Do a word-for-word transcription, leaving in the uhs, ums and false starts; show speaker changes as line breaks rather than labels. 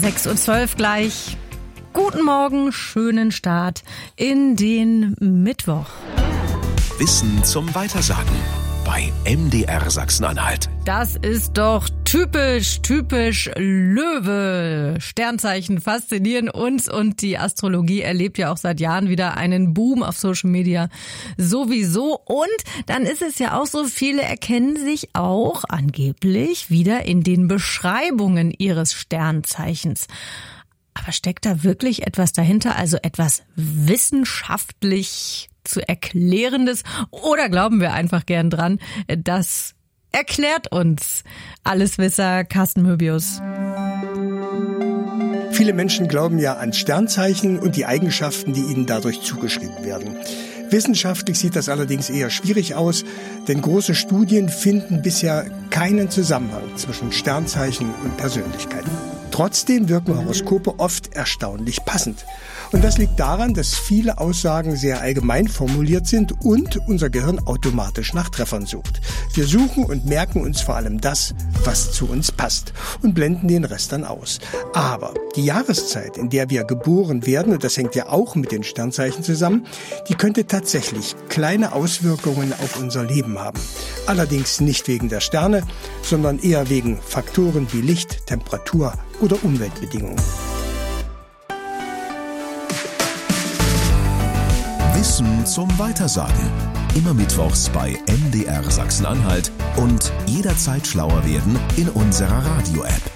sechs Uhr zwölf gleich. Guten Morgen, schönen Start in den Mittwoch.
Wissen zum Weitersagen bei M D R Sachsen-Anhalt.
Das ist doch typisch, typisch Löwe. Sternzeichen faszinieren uns und die Astrologie erlebt ja auch seit Jahren wieder einen Boom auf Social Media sowieso. Und dann ist es ja auch so, viele erkennen sich auch angeblich wieder in den Beschreibungen ihres Sternzeichens. Aber steckt da wirklich etwas dahinter, also etwas wissenschaftlich zu Erklärendes? Oder glauben wir einfach gern dran? Das erklärt uns Alleswisser Carsten Möbius.
Viele Menschen glauben ja an Sternzeichen und die Eigenschaften, die ihnen dadurch zugeschrieben werden. Wissenschaftlich sieht das allerdings eher schwierig aus, denn große Studien finden bisher keinen Zusammenhang zwischen Sternzeichen und Persönlichkeit. Trotzdem wirken Horoskope oft erstaunlich passend. Und das liegt daran, dass viele Aussagen sehr allgemein formuliert sind und unser Gehirn automatisch nach Treffern sucht. Wir suchen und merken uns vor allem das, was zu uns passt, und blenden den Rest dann aus. Aber die Jahreszeit, in der wir geboren werden, und das hängt ja auch mit den Sternzeichen zusammen, die könnte tatsächlich kleine Auswirkungen auf unser Leben haben. Allerdings nicht wegen der Sterne, sondern eher wegen Faktoren wie Licht, Temperatur oder Umweltbedingungen.
Wissen zum Weitersagen. Immer mittwochs bei M D R Sachsen-Anhalt und jederzeit schlauer werden in unserer Radio-App.